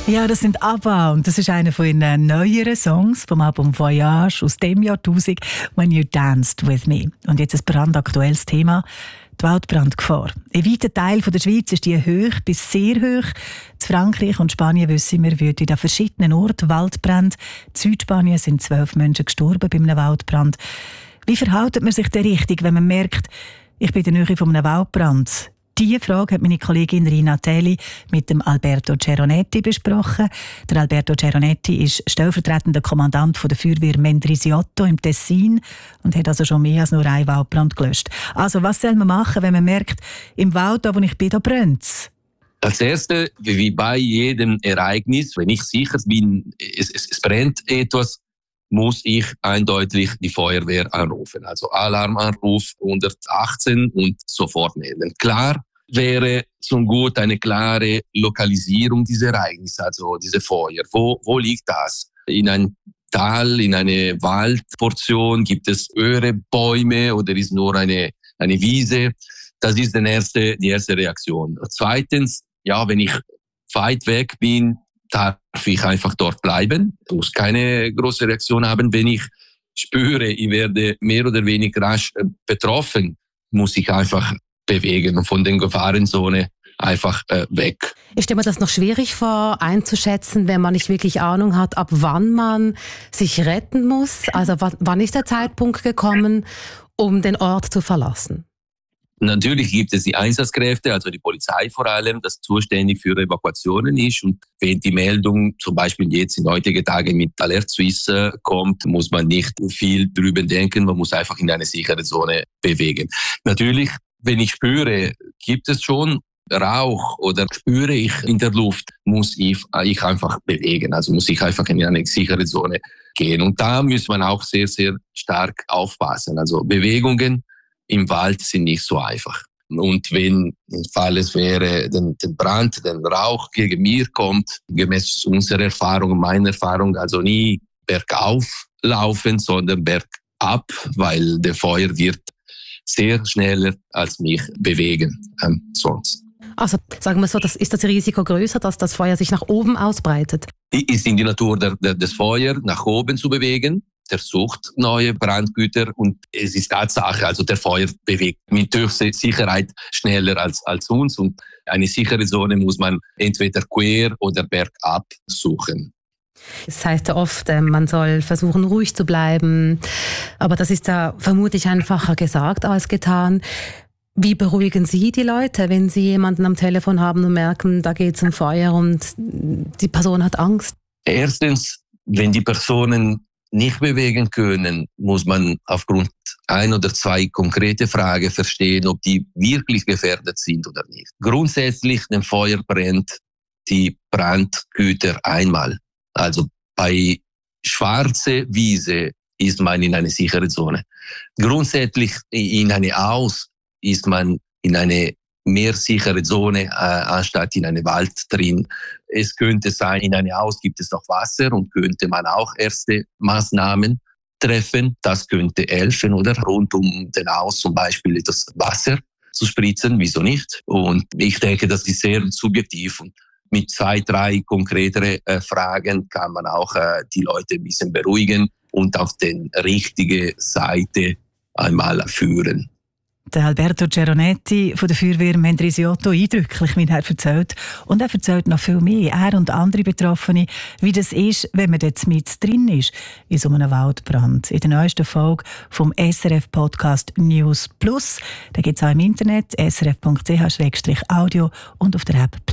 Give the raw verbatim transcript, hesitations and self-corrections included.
Ja, das sind ABBA und das ist einer von ihren neueren Songs vom Album Voyage aus dem Jahrtausend, «When You Danced With Me». Und jetzt ein brandaktuelles Thema, die Waldbrandgefahr. In weiten Teilen der Schweiz ist die hoch bis sehr hoch. In Frankreich und Spanien wissen wir, wüten an verschiedenen Orten Waldbrände. In Südspanien sind zwölf Menschen gestorben bei einem Waldbrand. Wie verhält man sich denn richtig, wenn man merkt, ich bin in der Nähe von einem Waldbrand? Diese Frage hat meine Kollegin Rina Teli mit dem Alberto Ceronetti besprochen. Der Alberto Ceronetti ist stellvertretender Kommandant der Feuerwehr Mendrisiotto im Tessin und hat also schon mehr als nur einen Waldbrand gelöscht. Also, was soll man machen, wenn man merkt, im Wald, da wo ich bin, da brennt es? Als Erste, wie bei jedem Ereignis, wenn ich sicher bin, es, es, es brennt etwas, muss ich eindeutig die Feuerwehr anrufen. Also Alarmanruf hundertachtzehn und sofort melden. Klar wäre zum Gut eine klare Lokalisierung dieser Ereignisse, also diese Feuer. Wo, wo liegt das? In einem Tal, in einer Waldportion, gibt es höhere Bäume oder ist nur eine, eine Wiese? Das ist die erste, die erste Reaktion. Zweitens, ja, wenn ich weit weg bin, darf ich einfach dort bleiben. Ich muss keine große Reaktion haben. Wenn ich spüre, ich werde mehr oder weniger rasch betroffen, muss ich einfach bewegen und von der Gefahrenzone einfach äh, weg. Ich stelle mir das noch schwierig vor, einzuschätzen, wenn man nicht wirklich Ahnung hat, ab wann man sich retten muss. Also wann ist der Zeitpunkt gekommen, um den Ort zu verlassen? Natürlich gibt es die Einsatzkräfte, also die Polizei vor allem, das zuständig für Evakuationen ist. Und wenn die Meldung zum Beispiel jetzt in heutigen Tagen mit Alert Suisse kommt, muss man nicht viel drüber denken, man muss einfach in eine sichere Zone bewegen. Natürlich, wenn ich spüre, gibt es schon Rauch oder spüre ich in der Luft, muss ich, ich einfach bewegen. Also muss ich einfach in eine sichere Zone gehen. Und da muss man auch sehr, sehr stark aufpassen. Also Bewegungen im Wald sind nicht so einfach. Und wenn im Fall es wäre, den, den Brand, den Rauch gegen mir kommt, gemäß unserer Erfahrung, meiner Erfahrung, also nie bergauf laufen, sondern bergab, weil der Feuer wird sehr schneller als mich bewegen ähm, sonst. Also sagen wir so, das, ist das Risiko größer, dass das Feuer sich nach oben ausbreitet? Ist in die Natur der, der, des Feuer nach oben zu bewegen. Der sucht neue Brandgüter und es ist Tatsache, also der Feuer bewegt mit Sicherheit schneller als, als uns und eine sichere Zone muss man entweder quer oder bergab suchen. Es heißt ja oft, man soll versuchen, ruhig zu bleiben, aber das ist ja vermutlich einfacher gesagt als getan. Wie beruhigen Sie die Leute, wenn Sie jemanden am Telefon haben und merken, da geht es um Feuer und die Person hat Angst? Erstens, wenn die Personen nicht bewegen können, muss man aufgrund ein oder zwei konkrete Fragen verstehen, ob die wirklich gefährdet sind oder nicht. Grundsätzlich, dem Feuer brennt die Brandgüter einmal. Also bei schwarze Wiese ist man in eine sichere Zone. Grundsätzlich in eine Aus ist man in eine mehr sichere Zone, äh, anstatt in einem Wald drin. Es könnte sein, in einem Haus gibt es noch Wasser und könnte man auch erste Maßnahmen treffen. Das könnte helfen, oder? Rund um den Haus zum Beispiel das Wasser zu spritzen, wieso nicht? Und ich denke, das ist sehr subjektiv. Und mit zwei, drei konkretere äh, Fragen kann man auch äh, die Leute ein bisschen beruhigen und auf die richtige Seite einmal führen. Der Alberto Ceronetti von der Feuerwehr Mendrisiotto, eindrücklich, wie er erzählt. Und er erzählt noch viel mehr, er und andere Betroffene, wie das ist, wenn man dort mit drin ist, in so einem Waldbrand. In der neuesten Folge vom S R F-Podcast News Plus. Da gibt es auch im Internet, s r f punkt c h slash audio und auf der App